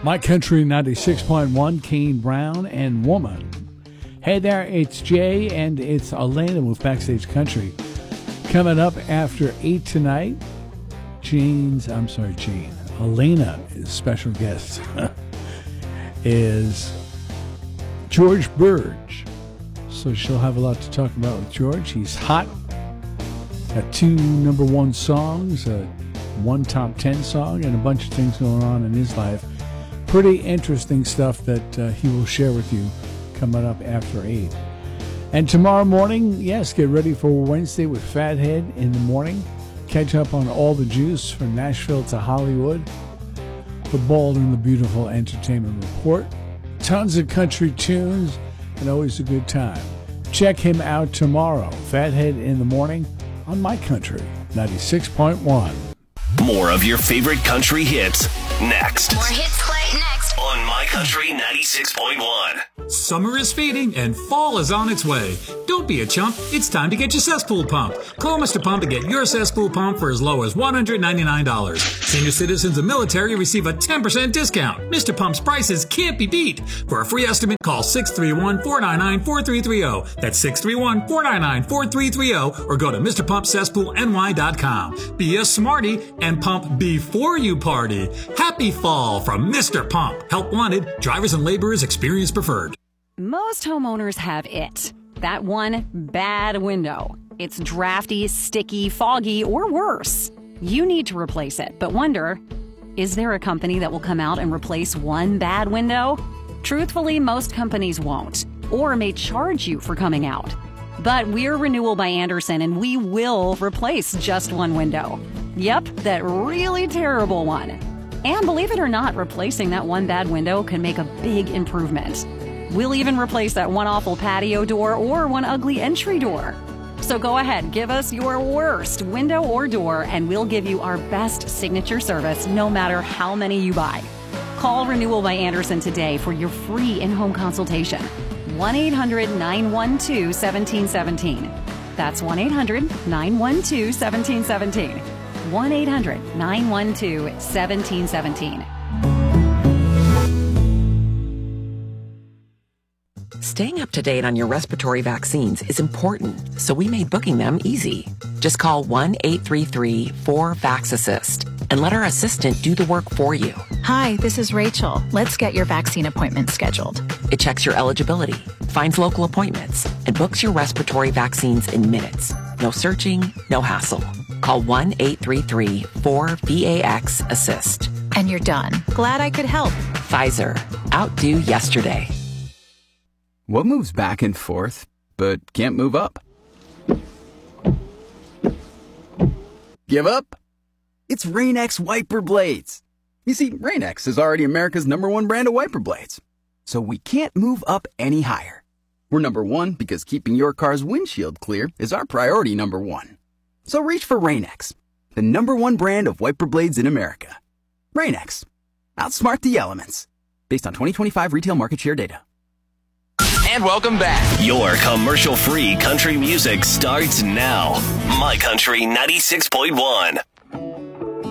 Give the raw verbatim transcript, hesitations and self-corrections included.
My Country ninety-six point one, Kane Brown and Woman. Hey there, it's Jay and it's Elena with Backstage Country. Coming up after eight tonight, Jane's, I'm sorry, Jane, Elena is special guest, is George Burge. So she'll have a lot to talk about with George. He's hot. Got two number one songs, uh, one top ten song, and a bunch of things going on in his life. Pretty interesting stuff that uh, he will share with you coming up after eight. And tomorrow morning, yes, get ready for Wednesday with Fathead in the morning. Catch up on all the juice from Nashville to Hollywood. The Bald and the Beautiful Entertainment Report. Tons of country tunes and always a good time. Check him out tomorrow, Fathead in the morning, on My Country ninety-six point one. More of your favorite country hits next. More hits play next on My Country ninety-six point one. Summer is fading and fall is on its way. Don't be a chump. It's time to get your cesspool pump. Call Mister Pump and get your cesspool pump for as low as one hundred ninety-nine dollars. Senior citizens and military receive a ten percent discount. Mister Pump's prices can't be beat. For a free estimate, call six three one, four nine nine, four three three zero. That's six three one, four nine nine, four three three zero or go to Mister Pump Cesspool N Y dot com. Be a smarty and pump before you party. Happy fall from Mister Pump. Help wanted. Drivers and laborers experience preferred. Most homeowners have it. That one bad window. It's drafty, sticky, foggy, or worse. You need to replace it, but wonder, is there a company that will come out and replace one bad window? Truthfully, most companies won't, or may charge you for coming out. But we're Renewal by Andersen, and we will replace just one window. Yep, that really terrible one. And believe it or not, replacing that one bad window can make a big improvement. We'll even replace that one awful patio door or one ugly entry door. So go ahead, give us your worst window or door, and we'll give you our best signature service no matter how many you buy. Call Renewal by Andersen today for your free in-home consultation. one eight hundred, nine one two, one seven one seven. That's one eight hundred, nine one two, one seven one seven. one eight hundred, nine one two, one seven one seven. Staying up to date on your respiratory vaccines is important, so we made booking them easy. Just call one eight three three, four, VAX-ASSIST and let our assistant do the work for you. Hi, this is Rachel. Let's get your vaccine appointment scheduled. It checks your eligibility, finds local appointments, and books your respiratory vaccines in minutes. No searching, no hassle. Call one eight three three, four, VAX-ASSIST. And you're done. Glad I could help. Pfizer. Outdo yesterday. What moves back and forth, but can't move up? Give up? It's Rain-X wiper blades. You see, Rain-X is already America's number one brand of wiper blades. So we can't move up any higher. We're number one because keeping your car's windshield clear is our priority number one. So reach for Rain-X, the number one brand of wiper blades in America. Rain-X. Outsmart the elements. Based on twenty twenty-five retail market share data. And welcome back. Your commercial-free country music starts now. My Country ninety-six point one.